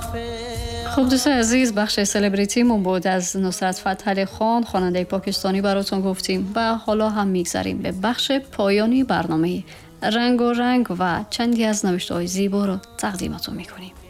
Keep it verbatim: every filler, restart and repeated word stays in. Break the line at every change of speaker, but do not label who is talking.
خب دوستان عزیز، بخش سلبریتیمون بود. از نصرت فتح علی خان خواننده پاکستانی براتون گفتیم و حالا هم میگذاریم به بخش پایانی برنامه. رنگ و رنگ و چندی از نوشته‌های زیبا رو تقدیمتون میکنیم.